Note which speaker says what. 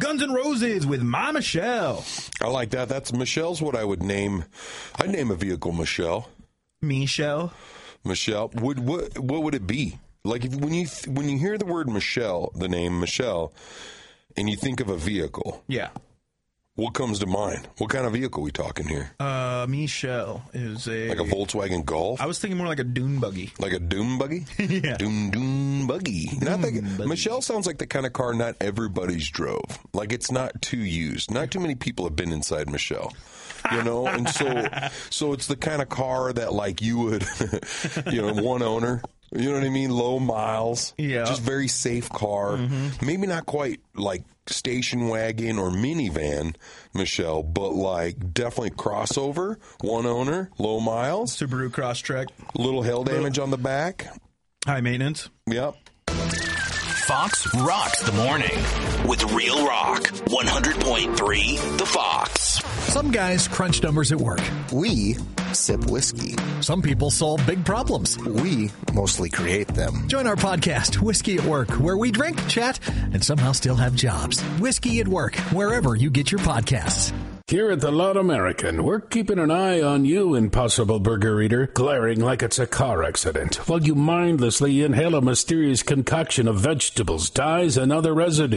Speaker 1: Guns N' Roses with My Michelle.
Speaker 2: I like that. That's Michelle's what I would name. I'd name a vehicle Michelle.
Speaker 1: Michelle?
Speaker 2: Michelle. What would it be? Like when you hear the word Michelle, the name Michelle, and you think of a vehicle.
Speaker 1: Yeah.
Speaker 2: What comes to mind? What kind of vehicle are we talking here?
Speaker 1: Michelle is
Speaker 2: like a Volkswagen Golf?
Speaker 1: I was thinking more like a dune buggy.
Speaker 2: Like a dune buggy?
Speaker 1: Yeah.
Speaker 2: Dune buggy.
Speaker 1: Buggy.
Speaker 2: Michelle sounds like the kind of car not everybody's drove. Like it's not too used. Not too many people have been inside Michelle. And so it's the kind of car that like you would, one owner. You know what I mean? Low miles.
Speaker 1: Yeah.
Speaker 2: Just very safe car. Mm-hmm. Maybe not quite like station wagon or minivan, Michelle, but like definitely crossover, one owner, low miles.
Speaker 1: Subaru Crosstrek.
Speaker 2: Little hail damage on the back.
Speaker 1: High maintenance.
Speaker 2: Yep.
Speaker 3: Fox rocks the morning with Real Rock 100.3 The Fox.
Speaker 4: Some guys crunch numbers at work.
Speaker 5: We sip whiskey.
Speaker 4: Some people solve big problems.
Speaker 5: We mostly create them.
Speaker 4: Join our podcast, Whiskey at Work, where we drink, chat, and somehow still have jobs. Whiskey at Work, wherever you get your podcasts.
Speaker 6: Here at the Loud American, we're keeping an eye on you, Impossible Burger Eater, glaring like it's a car accident, while you mindlessly inhale a mysterious concoction of vegetables, dyes, and other residues.